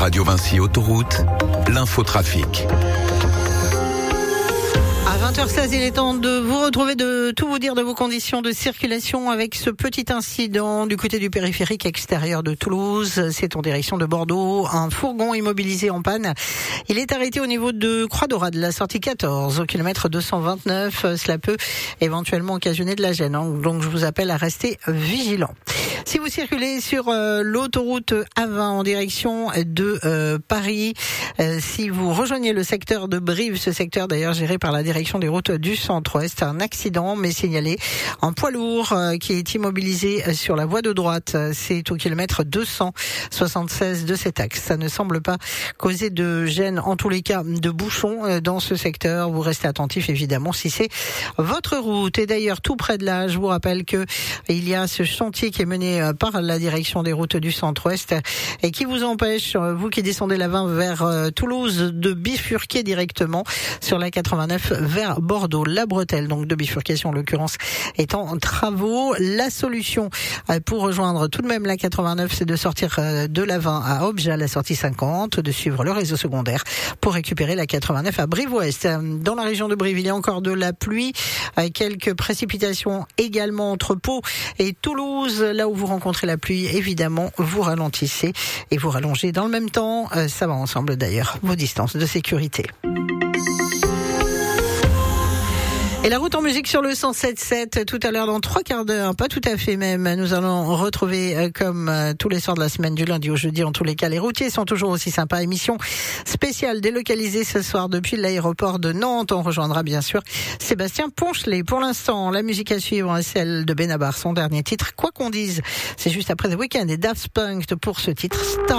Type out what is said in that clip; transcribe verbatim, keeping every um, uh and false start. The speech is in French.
Radio Vinci Autoroute, l'infotrafic. À vingt heures seize, il est temps de vous retrouver, de tout vous dire de vos conditions de circulation avec ce petit incident du côté du périphérique extérieur de Toulouse. C'est en direction de Bordeaux. Un fourgon immobilisé en panne. Il est arrêté au niveau de Croix-Dorade, la sortie quatorze, au kilomètre deux cent vingt-neuf. Cela peut éventuellement occasionner de la gêne. Donc je vous appelle à rester vigilant. Si vous circulez sur euh, l'autoroute A vingt en direction de euh, Paris, euh, si vous rejoignez le secteur de Brive, ce secteur d'ailleurs géré par la direction des routes du centre-ouest, un accident mais signalé. Un poids lourd euh, qui est immobilisé sur la voie de droite, c'est au kilomètre deux cent soixante-seize de cet axe. Ça ne semble pas causer de gêne, en tous les cas de bouchons euh, dans ce secteur. Vous restez attentif évidemment si c'est votre route. Et d'ailleurs tout près de là, je vous rappelle que il y a ce chantier qui est mené par la direction des routes du centre-ouest et qui vous empêche, vous qui descendez la vingt vers Toulouse, de bifurquer directement sur la quatre-vingt-neuf vers Bordeaux. La bretelle donc de bifurcation en l'occurrence est en travaux. La solution pour rejoindre tout de même la quatre-vingt-neuf, c'est de sortir de la vingt à Obja, la sortie cinquante, de suivre le réseau secondaire pour récupérer la quatre-vingt-neuf à Brive-Ouest. Dans la région de Brive, il y a encore de la pluie, quelques précipitations également entre Pau et Toulouse, là où vous rencontrez la pluie, évidemment, vous ralentissez et vous rallongez dans le même temps. Euh, ça va ensemble d'ailleurs, vos distances de sécurité. Et la route en musique sur le cent sept sept, tout à l'heure dans trois quarts d'heure, pas tout à fait même, nous allons retrouver euh, comme euh, tous les soirs de la semaine, du lundi au jeudi, en tous les cas les routiers sont toujours aussi sympas. Émission spéciale délocalisée ce soir depuis l'aéroport de Nantes. On rejoindra bien sûr Sébastien Ponchelet. Pour l'instant, la musique à suivre est celle de Benabar, son dernier titre, Quoi qu'on dise. C'est juste après The Weeknd et Daft Punk pour ce titre Star.